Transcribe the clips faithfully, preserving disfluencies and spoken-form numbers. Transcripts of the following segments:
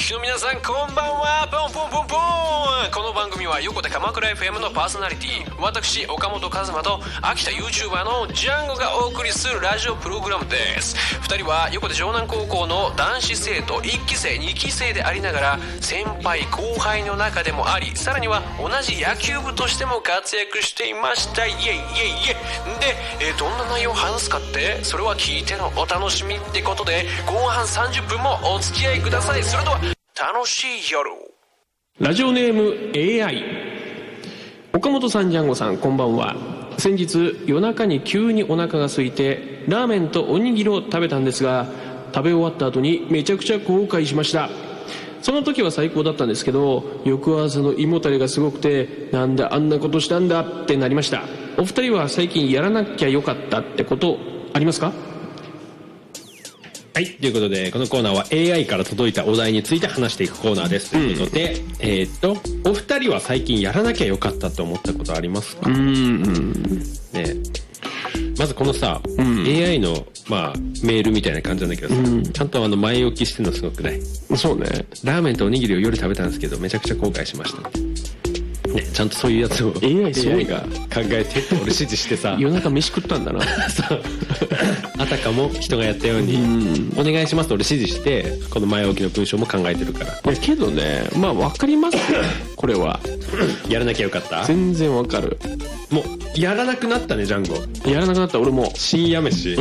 きの皆さんこんばんは。ポンポンポンポン。この番組は横田鎌倉 エフエム のパーソナリティ私岡本和真と秋田 YouTuber のジャンゴがお送りするラジオプログラムです。ふたりは横田城南高校の男子生徒いっき生にき生でありながら先輩後輩の中でもあり、さらには同じ野球部としても活躍していました。イエイイエイイエイで、えー、どんな内容を話すかってそれは聞いてのお楽しみってことで、後半さんじゅっぷんもお付き合いください。それでは楽しい夜。 ラジオネーム エーアイ。 岡本さん、ジャンゴさん、こんばんは。先日夜中に急にお腹が空いてラーメンとおにぎりを食べたんですが、食べ終わった後にめちゃくちゃ後悔しました。その時は最高だったんですけど、翌朝の胃もたれがすごくて、なんだあんなことしたんだってなりました。お二人は最近やらなきゃよかったってことありますか？ はい、ということでこのコーナーは エーアイ から届いたお題について話していくコーナーです、うん、ということで、えー、っとお二人は最近やらなきゃよかったと思ったことありますか？うん、うんね、まずこのさ、うん、エーアイ の、まあ、メールみたいな感じなんだけどさ、うん、ちゃんとあの前置きしてるのすごくない？ そうね。 ラーメンとおにぎりを夜食べたんですけどめちゃくちゃ後悔しましたね、ちゃんとそういうやつを エーアイ, すごい エーアイ が考えてって俺指示してさ夜中飯食ったんだなそうあたかも人がやったようにお願いしますと俺指示してこの前置きの文章も考えてるから。 いやけどね、まあ分かりますよこれはやらなきゃよかった。 全然分かる。 もうやらなくなったねジャンゴ。 やらなくなった俺も深夜飯、うん、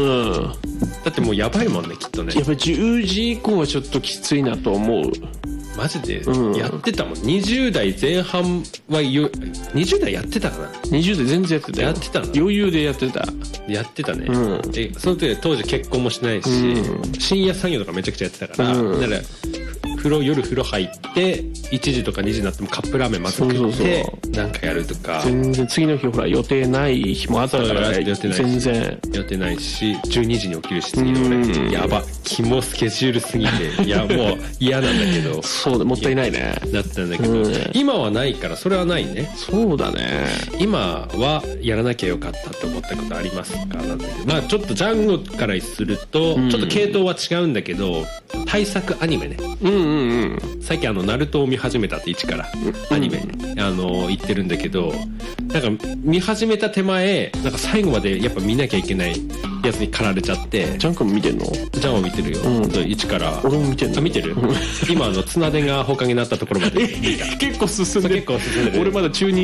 だってもうやばいもんねきっとね。 やっぱりじゅうじ以降はちょっときついなと思う。 マジで、うん、やってたもん。にじゅう代前半はよにじゅう代やってたかな。 にじゅう代全然やってたよ。 やってたの余裕でやってた。 やってたね、うん、えその時当時結婚もしないし、うん、深夜作業とかめちゃくちゃやってたから、うん、だから風呂夜風呂入っていちじとかにじになってもカップラーメンまず食ってそうそうそうなんかやるとか。 全然次の日ほら予定ない日もあったから、 予定ない全然予定ないしじゅうにじに起きるし次の俺やばキモスケジュールすぎていやもう嫌なんだけどそうだもったいないねだったんだけど、うん、今はないからそれはないね。 そうだね。 今はやらなきゃよかったと思ったことありますかなんだけど、まあちょっとジャンゴからすると、うん、ちょっと系統は違うんだけど対策アニメね。うんうんうん、最近あのナルトを見始めたって一からアニメ、うん、あの言ってるんだけど、なんか見始めた手前なんか最後までやっぱ見なきゃいけないやつに駆られちゃって。 ジャン君見てんの？ ジャンは見てるよ、うん、一から。 俺も見てんの。 あ見てる今あの綱手が他になったところまで見た結構進んでる。 結構進んでる。 俺まだ中に